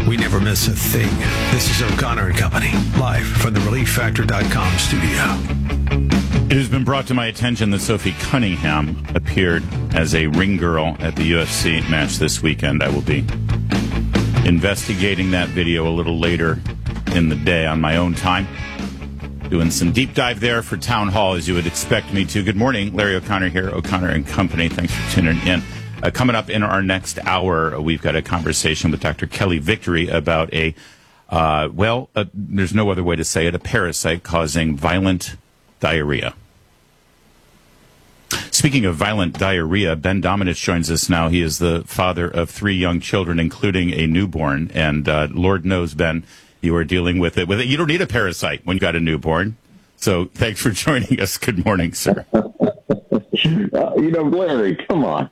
We never miss a thing. This is O'Connor & Company, live from the ReliefFactor.com studio. It has been brought to my attention that Sophie Cunningham appeared as a ring girl at the UFC match this weekend. I will be investigating that video a little later in the day on my own time. Doing some deep dive there for Town Hall, as you would expect me to. Good morning. Larry O'Connor here, O'Connor & Company. Thanks for tuning in. Coming up in our next hour, we've got a conversation with Dr. Kelly Victory about there's no other way to say it, a parasite causing violent diarrhea. Speaking of violent diarrhea, Ben Domenech joins us now. He is the father of 3 young children, including a newborn. And Lord knows, Ben, you are dealing with it. You don't need a parasite when you got a newborn. So thanks for joining us. Good morning, sir. Larry, come on.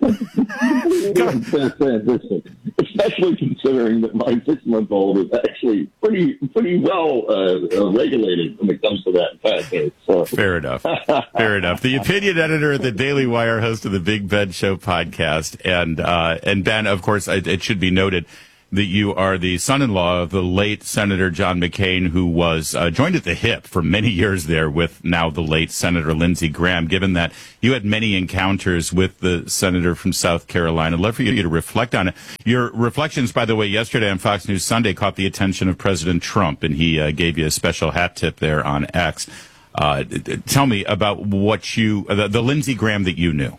Especially considering that my 6-month-old is actually pretty well regulated when it comes to that fact. So. Fair enough. Fair enough. The opinion editor at the Daily Wire, host of the Big Ben Show podcast, and Ben, of course, it should be noted that you are the son-in-law of the late Senator John McCain, who was joined at the hip for many years there with now the late Senator Lindsey Graham. Given that you had many encounters with the senator from South Carolina, I'd love for you to reflect on it. Your reflections, by the way, yesterday on Fox News Sunday caught the attention of President Trump, and he gave you a special hat tip there on X. Tell me about what the Lindsey Graham that you knew.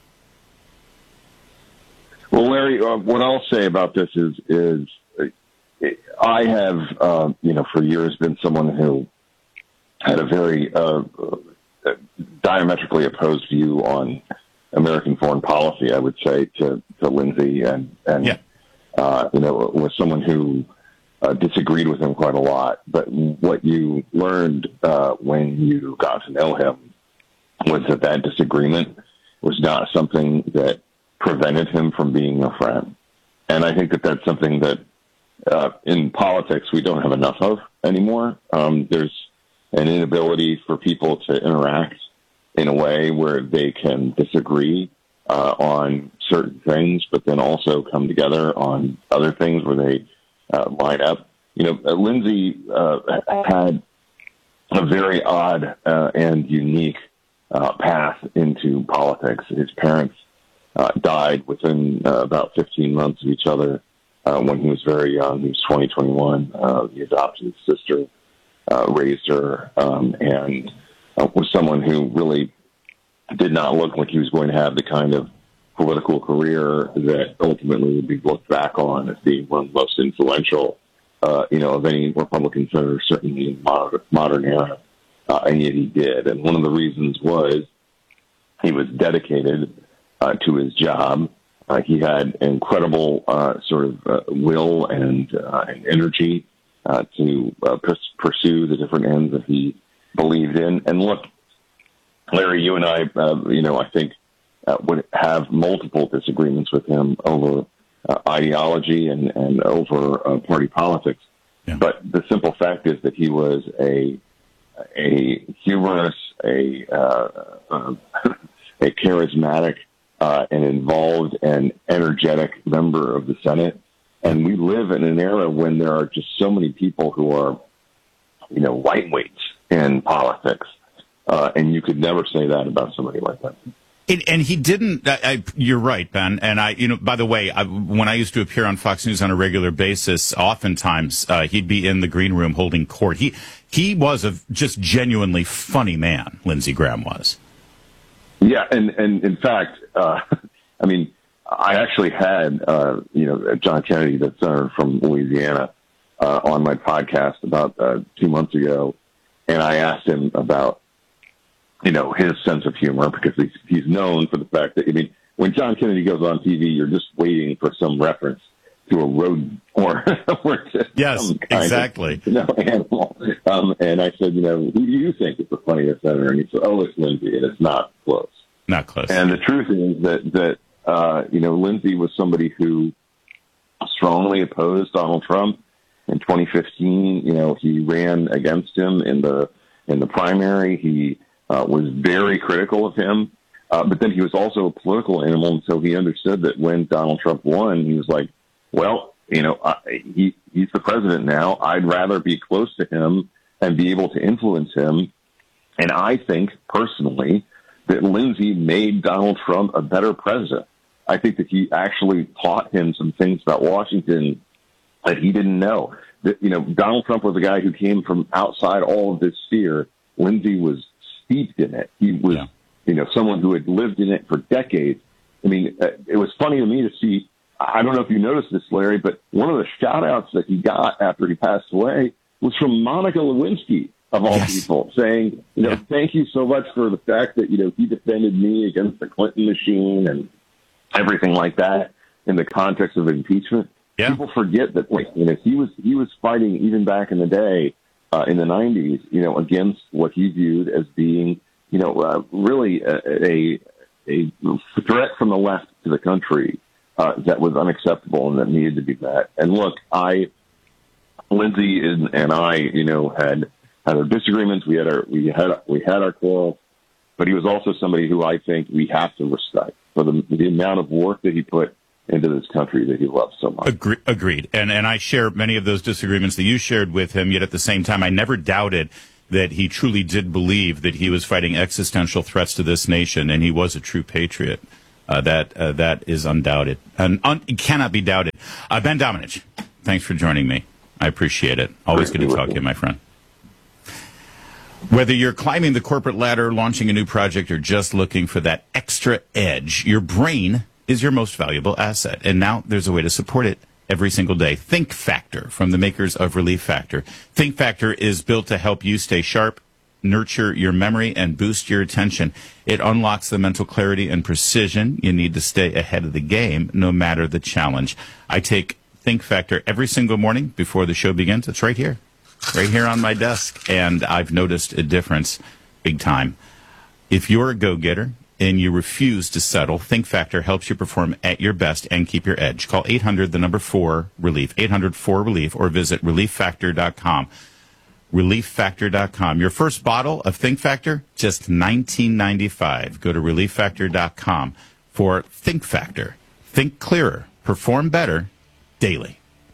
Well, Larry, what I'll say about this is I have, for years been someone who had a very diametrically opposed view on American foreign policy, I would say, to Lindsey, and was someone who disagreed with him quite a lot. But what you learned when you got to know him was that disagreement was not something that prevented him from being a friend. And I think that that's something that in politics we don't have enough of anymore. There's an inability for people to interact in a way where they can disagree on certain things, but then also come together on other things where they line up. Lindsey had a very odd and unique path into politics. His parents died within about 15 months of each other when he was very young. He was 21. He adopted his sister, raised her, and was someone who really did not look like he was going to have the kind of political career that ultimately would be looked back on as being one of the most influential, of any Republican senator, certainly in the modern era. And yet he did. And one of the reasons was he was dedicated to his job. He had incredible will and energy to pursue the different ends that he believed in. And look, Larry, you and I, I think would have multiple disagreements with him over ideology and over party politics. Yeah. But the simple fact is that he was a humorous, a charismatic, an involved and energetic member of the Senate. And we live in an era when there are just so many people who are, lightweights in politics. And you could never say that about somebody like that. And he didn't. You're right, Ben. And by the way, when I used to appear on Fox News on a regular basis, oftentimes he'd be in the green room holding court. He was a just genuinely funny man. Lindsey Graham was. Yeah, and in fact, I actually had John Kennedy, the senator from Louisiana, on my podcast about 2 months ago, and I asked him about his sense of humor, because he's known for the fact that when John Kennedy goes on TV, you're just waiting for some reference to a rodent or to yes, exactly. Animal. And I said, who do you think is the funniest senator? And he said, it's Lindsey, and it's not close. Not close. And the truth is that Lindsey was somebody who strongly opposed Donald Trump. In 2015, he ran against him in the primary. He was very critical of him. But then he was also a political animal, and so he understood that when Donald Trump won, he was like, well, he's the president now. I'd rather be close to him and be able to influence him. And I think, personally, that Lindsey made Donald Trump a better president. I think that he actually taught him some things about Washington that he didn't know. That, Donald Trump was a guy who came from outside all of this sphere. Lindsey was steeped in it. He was, someone who had lived in it for decades. I mean, it was funny to me to see, I don't know if you noticed this, Larry, but one of the shout outs that he got after he passed away was from Monica Lewinsky, of all people, saying, thank you so much for the fact that, he defended me against the Clinton machine and everything like that in the context of impeachment. Yeah. People forget that, he was fighting even back in the day, in the 90s, against what he viewed as being, really a threat from the left to the country, that was unacceptable and that needed to be met. And look, Lindsey and I, had our disagreements. We had our quarrels, but he was also somebody who I think we have to respect for the amount of work that he put into this country that he loves so much. Agreed. And I share many of those disagreements that you shared with him, yet at the same time, I never doubted that he truly did believe that he was fighting existential threats to this nation, and he was a true patriot. That is undoubted and cannot be doubted. Ben Domenech, thanks for joining me. I appreciate it. Always good to talk to you, my friend. Whether you're climbing the corporate ladder, launching a new project, or just looking for that extra edge, your brain is your most valuable asset. And now there's a way to support it every single day. Think Factor, from the makers of Relief Factor. Think Factor is built to help you stay sharp, nurture your memory, and boost your attention. It unlocks the mental clarity and precision you need to stay ahead of the game, no matter the challenge. I take Think Factor every single morning before the show begins. It's right here on my desk, and I've noticed a difference big time. If you're a go-getter and you refuse to settle, Think Factor helps you perform at your best and keep your edge. Call 800-4-RELIEF, 800-4-RELIEF, or visit ReliefFactor.com. ReliefFactor.com. Your first bottle of Think Factor, just $19.95. Go to ReliefFactor.com for Think Factor. Think clearer, perform better, daily.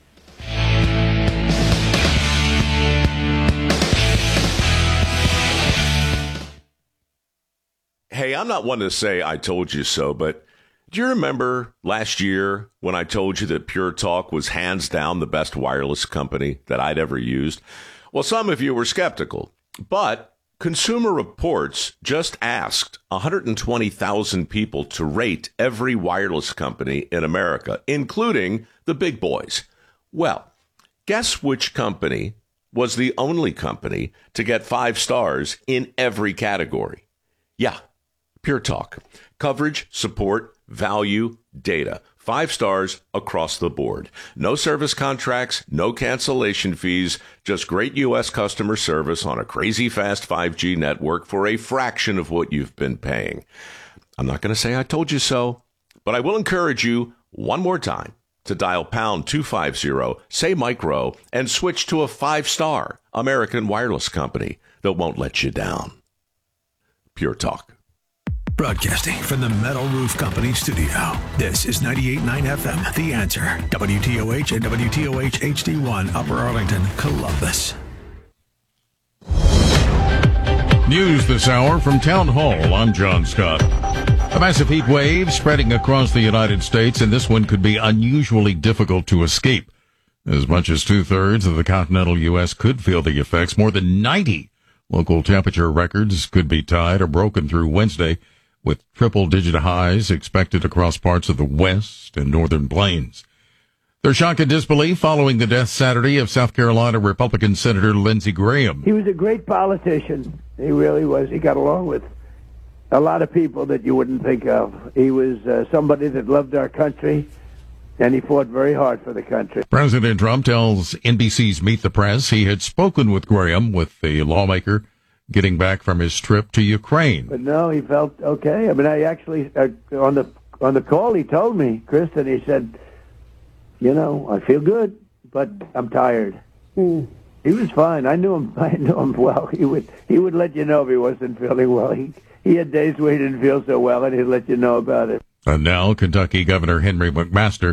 Hey, I'm not one to say I told you so, but do you remember last year when I told you that Pure Talk was hands down the best wireless company that I'd ever used? Well, some of you were skeptical, but Consumer Reports just asked 120,000 people to rate every wireless company in America, including the big boys. Well, guess which company was the only company to get 5 stars in every category? Yeah, Pure Talk. Coverage, support, value, data. 5 stars across the board. No service contracts, no cancellation fees, just great U.S. customer service on a crazy fast 5G network for a fraction of what you've been paying. I'm not going to say I told you so, but I will encourage you one more time to dial pound 250, say micro, and switch to a 5-star American wireless company that won't let you down. Pure Talk. Broadcasting from the Metal Roof Company studio. This is 98.9 FM, The Answer. WTOH and WTOH HD1, Upper Arlington, Columbus. News this hour from Town Hall. I'm John Scott. A massive heat wave spreading across the United States, and this one could be unusually difficult to escape. As much as 2/3 of the continental U.S. could feel the effects. More than 90 local temperature records could be tied or broken through Wednesday, with triple-digit highs expected across parts of the west and northern plains. Their shock and disbelief following the death Saturday of South Carolina Republican Senator Lindsey Graham. He was a great politician. He really was. He got along with a lot of people that you wouldn't think of. He was somebody that loved our country, and he fought very hard for the country. President Trump tells NBC's Meet the Press he had spoken with Graham, with the lawmaker getting back from his trip to Ukraine. But no, he felt okay. I mean, I actually, on the call, he told me, Kristen, he said, I feel good, but I'm tired. He was fine. I knew him well. He would let you know if he wasn't feeling well. He had days where he didn't feel so well, and he'd let you know about it. And now, Kentucky Governor Henry McMaster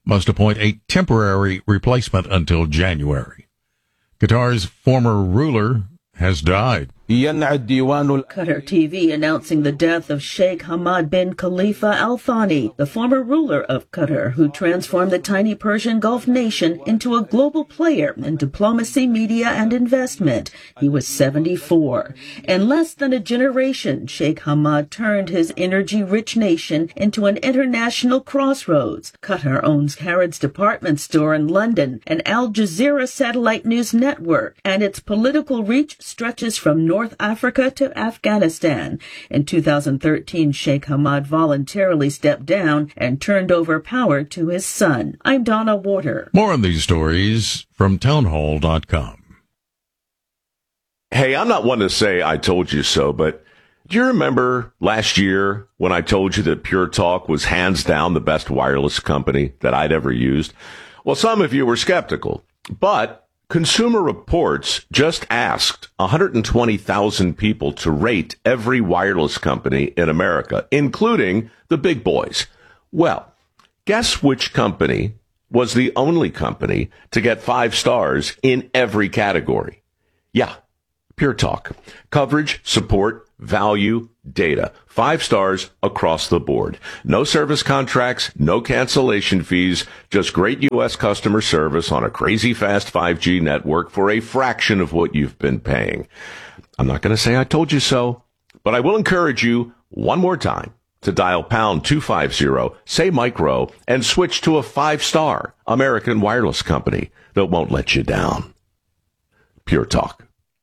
must appoint a temporary replacement until January. Qatar's former ruler has died. Qatar TV announcing the death of Sheikh Hamad bin Khalifa Al Thani, the former ruler of Qatar, who transformed the tiny Persian Gulf nation into a global player in diplomacy, media, and investment. He was 74. In less than a generation, Sheikh Hamad turned his energy-rich nation into an international crossroads. Qatar owns Harrods department store in London, an Al Jazeera satellite news network, and its political reach stretches from North Africa to Afghanistan. In 2013, Sheikh Hamad voluntarily stepped down and turned over power to his son. I'm Donna Warder. More on these stories from townhall.com. Hey, I'm not one to say I told you so, but do you remember last year when I told you that Pure Talk was hands down the best wireless company that I'd ever used? Well, some of you were skeptical, but Consumer Reports just asked 120,000 people to rate every wireless company in America, including the big boys. Well, guess which company was the only company to get 5 stars in every category? Yeah, Pure Talk. Coverage, support, value, data. 5 stars across the board. No service contracts, no cancellation fees, just great U.S. customer service on a crazy fast 5G network for a fraction of what you've been paying. I'm not going to say I told you so, but I will encourage you one more time to dial pound 250, say micro, and switch to a 5-star American wireless company that won't let you down. Pure Talk.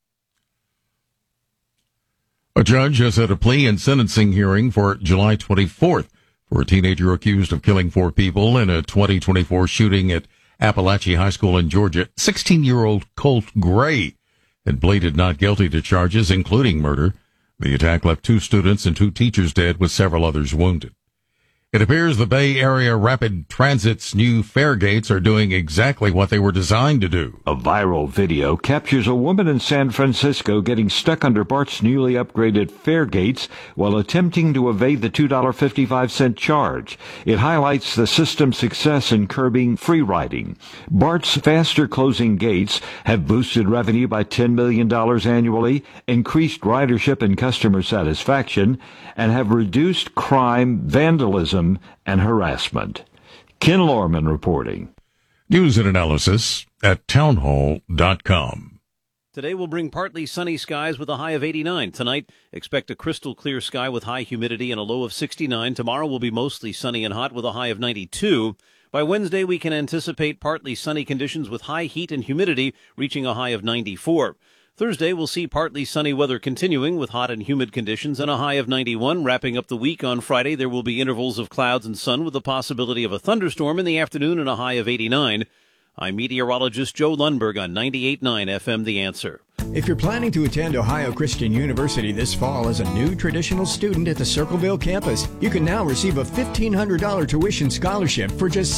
A judge has set a plea and sentencing hearing for July 24th for a teenager accused of killing 4 people in a 2024 shooting at Appalachian High School in Georgia. 16-year-old Colt Gray had pleaded not guilty to charges, including murder. The attack left 2 students and 2 teachers dead, with several others wounded. It appears the Bay Area Rapid Transit's new fare gates are doing exactly what they were designed to do. A viral video captures a woman in San Francisco getting stuck under BART's newly upgraded fare gates while attempting to evade the $2.55 charge. It highlights the system's success in curbing free riding. BART's faster closing gates have boosted revenue by $10 million annually, increased ridership and customer satisfaction, and have reduced crime, vandalism, and harassment. Ken Lorman reporting. News and analysis at townhall.com. Today will bring partly sunny skies with a high of 89. Tonight, expect a crystal clear sky with high humidity and a low of 69. Tomorrow will be mostly sunny and hot with a high of 92. By Wednesday, we can anticipate partly sunny conditions with high heat and humidity reaching a high of 94. Thursday, we'll see partly sunny weather continuing with hot and humid conditions and a high of 91. Wrapping up the week on Friday, there will be intervals of clouds and sun with the possibility of a thunderstorm in the afternoon and a high of 89. I'm meteorologist Joe Lundberg on 98.9 FM The Answer. If you're planning to attend Ohio Christian University this fall as a new traditional student at the Circleville campus, you can now receive a $1,500 tuition scholarship for just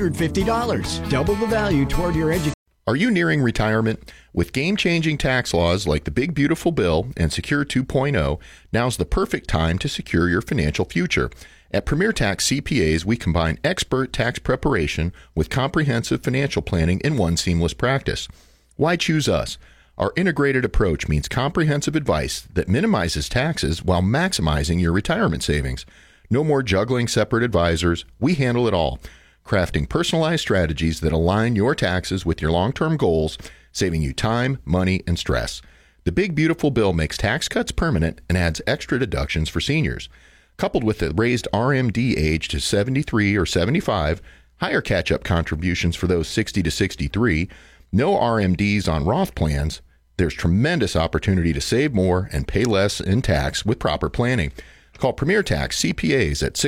$750. Double the value toward your education. Are you nearing retirement? With game-changing tax laws like the Big Beautiful Bill and Secure 2.0, now's the perfect time to secure your financial future. At Premier Tax CPAs, we combine expert tax preparation with comprehensive financial planning in one seamless practice. Why choose us? Our integrated approach means comprehensive advice that minimizes taxes while maximizing your retirement savings. No more juggling separate advisors. We handle it all, crafting personalized strategies that align your taxes with your long-term goals, saving you time, money, and stress. The Big Beautiful Bill makes tax cuts permanent and adds extra deductions for seniors. Coupled with the raised RMD age to 73 or 75, higher catch-up contributions for those 60 to 63, no RMDs on Roth plans, there's tremendous opportunity to save more and pay less in tax with proper planning. Call Premier Tax CPAs at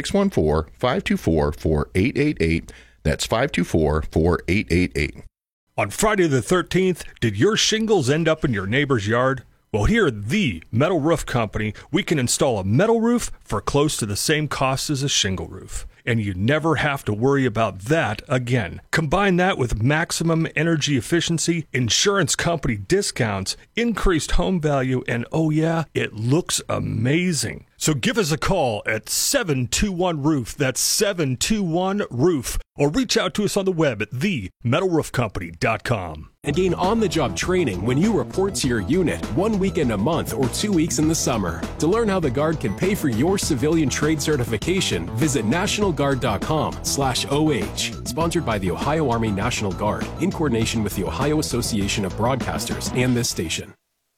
614-524-4888. That's 524-4888. On Friday the 13th, did your shingles end up in your neighbor's yard? Well, here at the Metal Roof Company, we can install a metal roof for close to the same cost as a shingle roof. And you never have to worry about that again. Combine that with maximum energy efficiency, insurance company discounts, increased home value, and oh yeah, it looks amazing. So give us a call at 721-ROOF. That's 721-ROOF. Or reach out to us on the web at themetalroofcompany.com. And gain on-the-job training when you report to your unit 1 weekend a month or 2 weeks in the summer. To learn how the Guard can pay for your civilian trade certification, visit nationalguard.com/OH. Sponsored by the Ohio Army National Guard in coordination with the Ohio Association of Broadcasters and this station.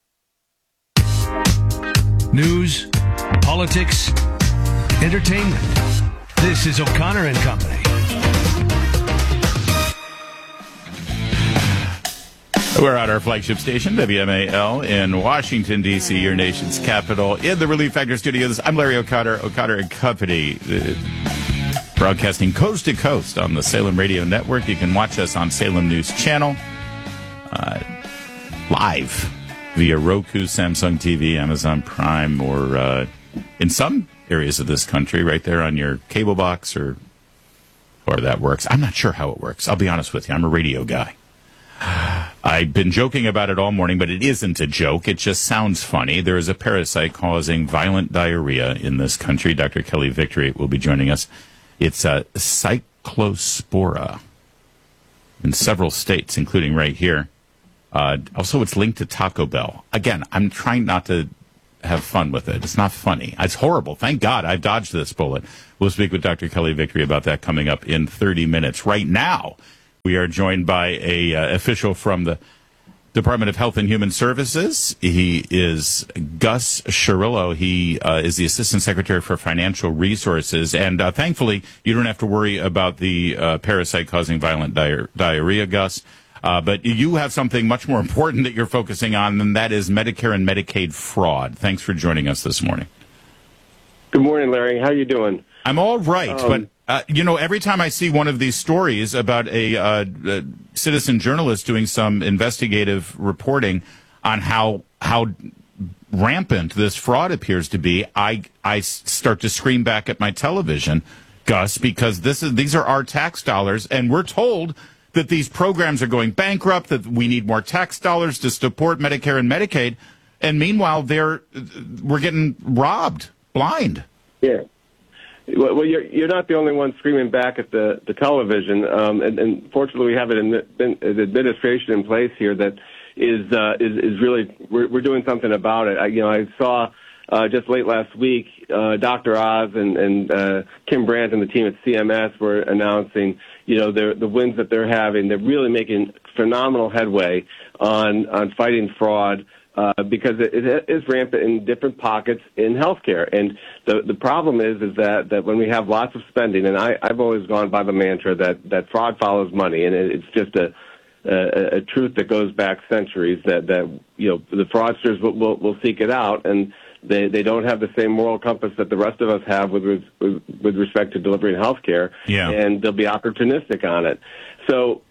News, politics, entertainment. This is O'Connor and Company. We're at our flagship station, WMAL, in Washington, D.C., your nation's capital, in the Relief Factor Studios. I'm Larry O'Connor, O'Connor and Company, broadcasting coast to coast on the Salem Radio Network. You can watch us on Salem News Channel, live via Roku, Samsung TV, Amazon Prime, or in some areas of this country, right there on your cable box or that works. I'm not sure how it works. I'll be honest with you. I'm a radio guy. I've been joking about it all morning, but it isn't a joke. It just sounds funny. There is a parasite causing violent diarrhea in this country. Dr. Kelly Victory will be joining us. It's a Cyclospora in several states, including right here. Also, it's linked to Taco Bell. Again, I'm trying not to have fun with it. It's not funny. It's horrible. Thank God I've dodged this bullet. We'll speak with Dr. Kelly Victory about that coming up in 30 minutes. Right now, we are joined by a official from the Department of Health and Human Services. He is Gus Scirillo. He is the Assistant Secretary for Financial Resources. And thankfully, you don't have to worry about the parasite causing violent diarrhea, Gus. But you have something much more important that you're focusing on, and that is Medicare and Medicaid fraud. Thanks for joining us this morning. Good morning, Larry. How you doing? I'm all right, but every time I see one of these stories about a citizen journalist doing some investigative reporting on how rampant this fraud appears to be, I start to scream back at my television, Gus, because these are our tax dollars, and we're told that these programs are going bankrupt, that we need more tax dollars to support Medicare and Medicaid, and meanwhile we're getting robbed blind. Yeah. Well, you're not the only one screaming back at the television, and fortunately we have an administration in place here that is really we're doing something about it. I saw just late last week Dr. Oz and Kim Brandt and the team at CMS were announcing the wins that they're having. They're really making phenomenal headway on fighting fraud. Because it is rampant in different pockets in healthcare. And the problem is that when we have lots of spending, and I've always gone by the mantra that fraud follows money, and it's just a truth that goes back centuries, that the fraudsters will seek it out, and they don't have the same moral compass that the rest of us have with respect to delivering healthcare, and they'll be opportunistic on it. So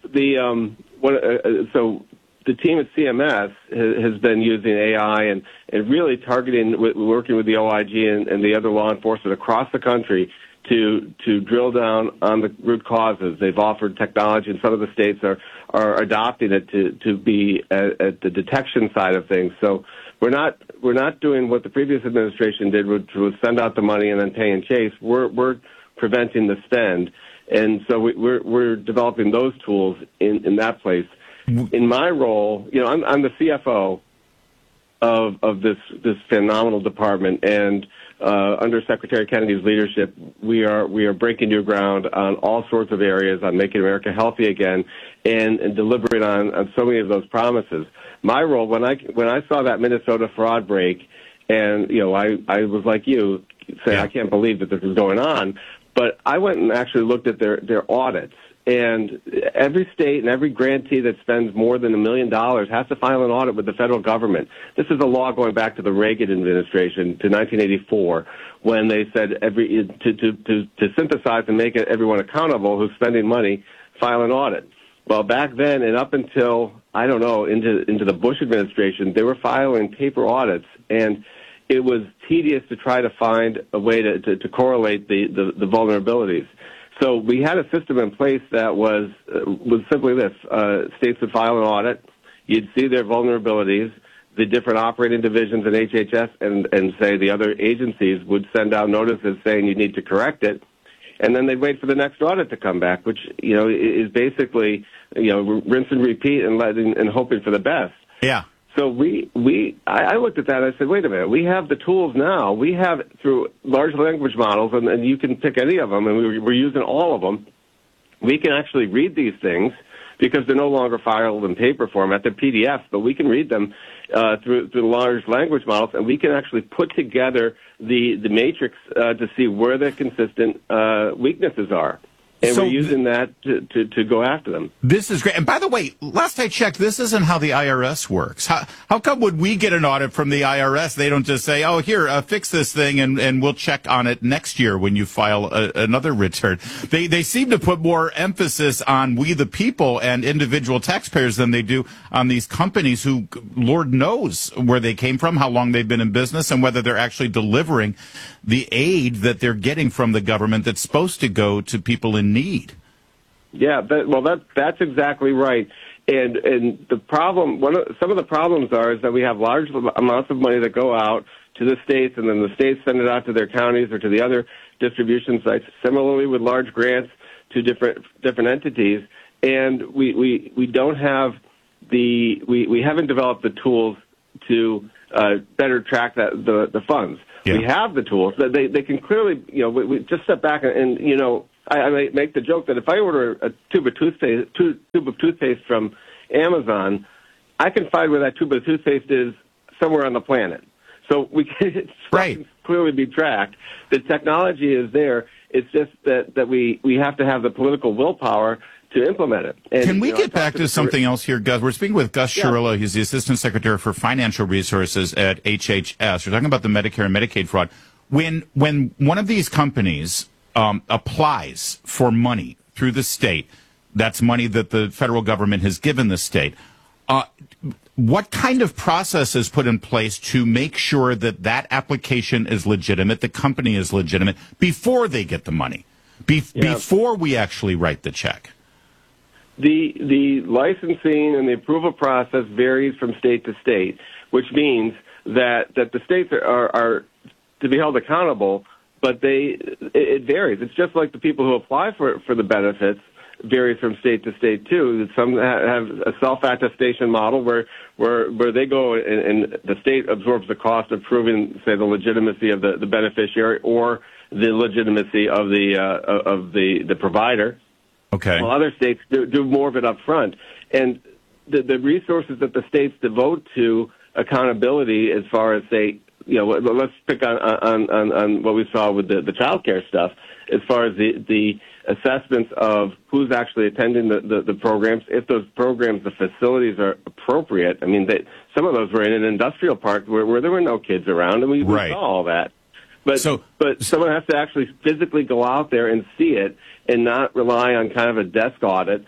the team at CMS has been using AI and really targeting, working with the OIG and the other law enforcement across the country to drill down on the root causes. They've offered technology, and some of the states are adopting it to be at the detection side of things. So we're not doing what the previous administration did, which was send out the money and then pay and chase. We're preventing the spend, and so we're developing those tools in that place. In my role, I'm the CFO of this phenomenal department, and under Secretary Kennedy's leadership, we are breaking new ground on all sorts of areas on making America healthy again, and delivering on so many of those promises. My role, when I saw that Minnesota fraud break, and I was like you, saying I can't believe that this is going on, but I went and actually looked at their audits. And every state and every grantee that spends more than $1 million has to file an audit with the federal government. This is a law going back to the Reagan administration, to 1984, when they said to synthesize and make everyone accountable who's spending money, file an audit. Well, back then and up until, I don't know, into the Bush administration, they were filing paper audits, and it was tedious to try to find a way to correlate the vulnerabilities. So we had a system in place that was simply this. States would file an audit. You'd see their vulnerabilities. the different operating divisions at HHS and say the other agencies would send out notices saying you need to correct it. And then they'd wait for the next audit to come back, which, is basically, rinse and repeat and hoping for the best. Yeah. So I looked at that and I said, wait a minute, we have the tools now. We have through large language models, and you can pick any of them, and we're using all of them. We can actually read these things because they're no longer filed in paper format. They're PDFs, but we can read them through the large language models, and we can actually put together the matrix to see where the consistent weaknesses are. And we're using that to go after them. This is great. And by the way, last I checked, this isn't how the IRS works. How come would we get an audit from the IRS? They don't just say, oh, here, fix this thing, and we'll check on it next year when you file another return. They seem to put more emphasis on we the people and individual taxpayers than they do on these companies who, Lord knows where they came from, how long they've been in business, and whether they're actually delivering the aid that they're getting from the government that's supposed to go to people in need. Yeah, that's exactly right. And the problem, some of the problems is that we have large amounts of money that go out to the states, and then the states send it out to their counties or to the other distribution sites. Similarly, with large grants to different entities, and we don't have we haven't developed the tools to better track the funds. Yeah. We have the tools that they can clearly, we just step back and I make the joke that if I order a tube of toothpaste from Amazon, I can find where that tube of toothpaste is somewhere on the planet. So it can clearly be tracked. The technology is there. It's just that we have to have the political willpower to implement it. And, can we get back to something else here, Gus? We're speaking with Gus Scirillo. He's the Assistant Secretary for Financial Resources at HHS. We're talking about the Medicare and Medicaid fraud. When one of these companies applies for money through the state, that's money that the federal government has given the state, what kind of process is put in place to make sure that application is legitimate, the company is legitimate, before they get the money, before we actually write the check? The licensing and the approval process varies from state to state, which means that the states are to be held accountable, but it varies. It's just like the people who apply for the benefits varies from state to state too. Some have a self-attestation model where they go and the state absorbs the cost of proving, say, the legitimacy of the beneficiary or the legitimacy of the provider. Okay. While other states do more of it up front. And the resources that the states devote to accountability as far as, say, let's pick on what we saw with the child care stuff, as far as the assessments of who's actually attending the programs, if those programs, the facilities are appropriate. I mean, some of those were in an industrial park where there were no kids around, and we saw all that. But someone has to actually physically go out there and see it, and not rely on kind of a desk audit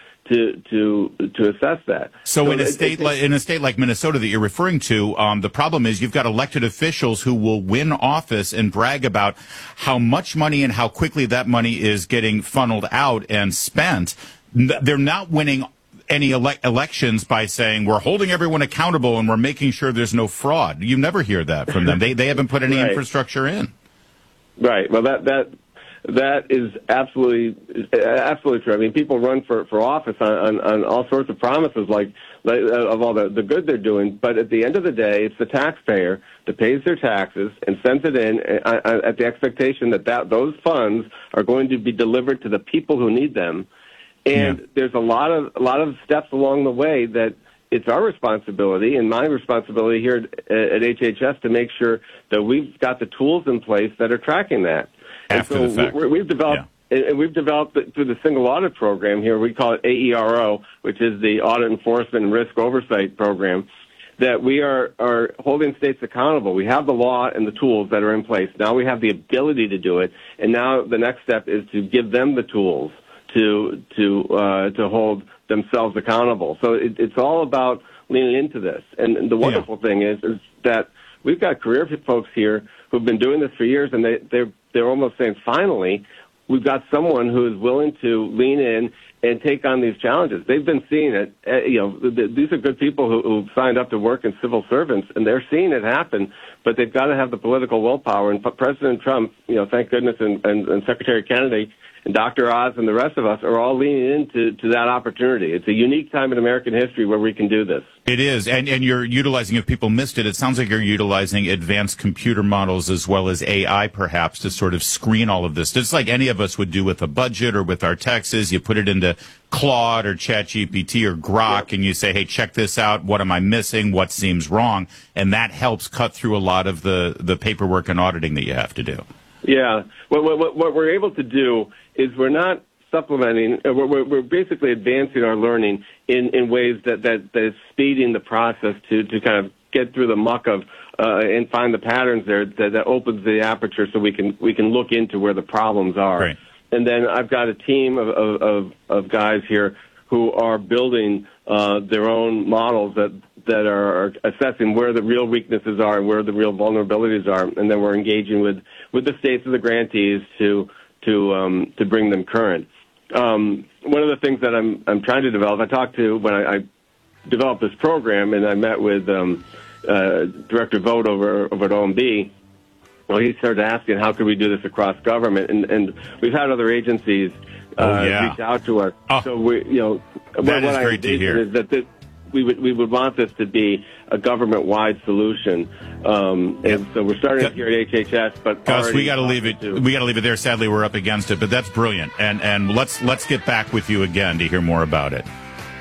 to assess that. So in a state like Minnesota that you're referring to, the problem is you've got elected officials who will win office and brag about how much money and how quickly that money is getting funneled out and spent. They're not winning any elections by saying we're holding everyone accountable and we're making sure there's no fraud. You never hear that from them. They haven't put any infrastructure in. Right. Well, that is absolutely true. I mean, people run for office on all sorts of promises, like of all the good they're doing. But at the end of the day, it's the taxpayer that pays their taxes and sends it in at the expectation that those funds are going to be delivered to the people who need them. And there's a lot of steps along the way that it's our responsibility and my responsibility here at HHS to make sure that we've got the tools in place that are tracking that. After the fact. We've developed, and we've developed it through the single audit program here. We call it AERO, which is the Audit Enforcement and Risk Oversight Program, that we are holding states accountable. We have the law and the tools that are in place. Now we have the ability to do it, and now the next step is to give them the tools to hold themselves accountable. So it's all about leaning into this. And the wonderful thing is that we've got career folks here who've been doing this for years, and they're almost saying, finally, we've got someone who is willing to lean in and take on these challenges. They've been seeing it. These are good people who've signed up to work in civil servants, and they're seeing it happen, but they've got to have the political willpower. And President Trump, thank goodness, and Secretary Kennedy and Dr. Oz and the rest of us are all leaning into that opportunity. It's a unique time in American history where we can do this. It is, and you're utilizing, if people missed it, it sounds like you're utilizing advanced computer models as well as AI, perhaps, to sort of screen all of this. Just like any of us would do with a budget or with our taxes, you put it into Claude or ChatGPT or Grok, and you say, hey, check this out. What am I missing? What seems wrong? And that helps cut through a lot of the paperwork and auditing that you have to do. Yeah. What we're able to do is we're not supplementing, we're basically advancing our learning in ways that is speeding the process to kind of get through the muck of and find the patterns there that opens the aperture so we can look into where the problems are. Right. And then I've got a team of guys here who are building their own models that are assessing where the real weaknesses are and where the real vulnerabilities are, and then we're engaging with the states and the grantees to bring them current. One of the things that I'm trying to develop, I talked to when I developed this program, and I met with Director Vogt over at OMB. Well, he started asking, how could we do this across government? And we've had other agencies reach out to us. So we, that is great to hear. Is that we would want this to be a government-wide solution, and so we're starting here at HHS. But Gus, we got to leave it. We got to leave it there. Sadly, we're up against it, but that's brilliant. And let's get back with you again to hear more about it.